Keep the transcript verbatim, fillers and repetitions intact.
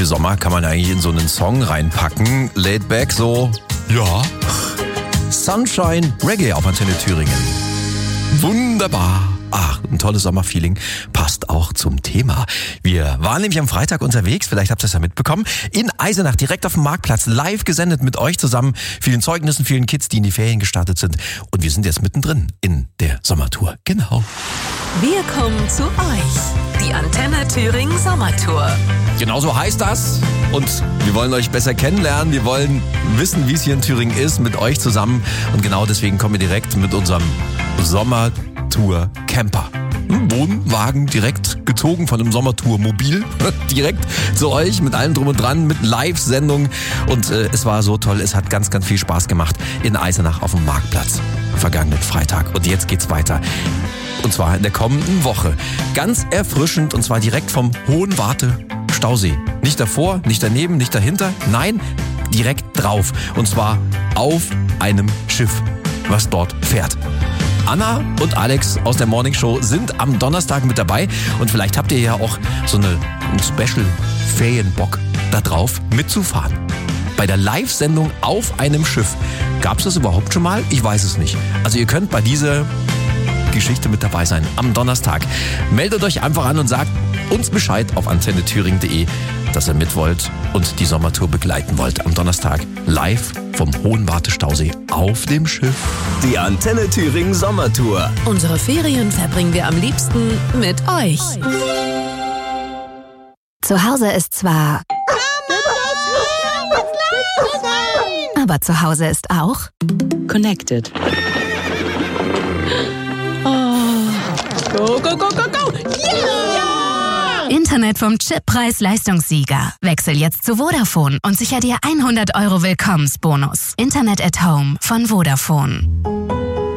viel Sommer kann man eigentlich in so einen Song reinpacken. Laid back, so, ja. Sunshine Reggae auf Antenne Thüringen. Wunderbar. Ach, ein tolles Sommerfeeling. Passt auch zum Thema. Wir waren nämlich am Freitag unterwegs, vielleicht habt ihr es ja mitbekommen, in Eisenach, direkt auf dem Marktplatz, live gesendet mit euch zusammen, vielen Zeugnissen, vielen Kids, die in die Ferien gestartet sind. Und wir sind jetzt mittendrin in der Sommertour. Genau. Wir kommen zu euch. Die Antenne Thüringen Sommertour. Genau so heißt das. Und wir wollen euch besser kennenlernen. Wir wollen wissen, wie es hier in Thüringen ist, mit euch zusammen. Und genau deswegen kommen wir direkt mit unserem Sommertour-Camper. Ein Wohnwagen direkt gezogen von einem Sommertour-Mobil. Direkt zu euch mit allem drum und dran, mit Live-Sendung. Und äh, es war so toll. Es hat ganz, ganz viel Spaß gemacht in Eisenach auf dem Marktplatz. Vergangenen Freitag. Und jetzt geht's weiter. Und zwar in der kommenden Woche. Ganz erfrischend und zwar direkt vom Hohenwarte Stausee. Nicht davor, nicht daneben, nicht dahinter. Nein, direkt drauf. Und zwar auf einem Schiff, was dort fährt. Anna und Alex aus der Morning Show sind am Donnerstag mit dabei. Und vielleicht habt ihr ja auch so eine, einen Special-Ferienbock da drauf mitzufahren. Bei der Live-Sendung auf einem Schiff. Gab es das überhaupt schon mal? Ich weiß es nicht. Also ihr könnt bei dieser Geschichte mit dabei sein am Donnerstag. Meldet euch einfach an und sagt uns Bescheid auf antenne thüringen punkt de, dass ihr mit wollt und die Sommertour begleiten wollt. Am Donnerstag live vom Hohenwarte Stausee auf dem Schiff. Die Antenne Thüringen Sommertour. Unsere Ferien verbringen wir am liebsten mit euch. Zu Hause ist zwar... Aber zu Hause ist auch... Connected. Go, go, go, go, go! Yeah! Internet vom Chip Preis-Leistungssieger. Wechsel jetzt zu Vodafone und sicher dir hundert Euro Willkommensbonus. Internet at Home von Vodafone.